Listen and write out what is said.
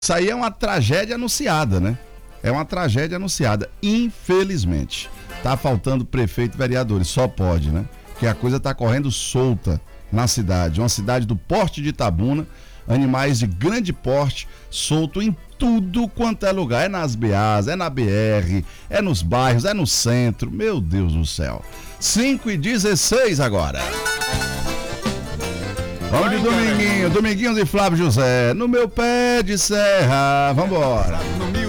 Isso aí é uma tragédia anunciada, né? É uma tragédia anunciada, infelizmente. Tá faltando prefeito e vereadores, só pode, né? Porque a coisa tá correndo solta na cidade. Uma cidade do porte de Itabuna, animais de grande porte, solto em tudo quanto é lugar. É nas BAs, é na BR, é nos bairros, é no centro. Meu Deus do céu. 5h16 agora. Vamos de Dominguinho de Flávio José. No meu pé de serra. Vambora.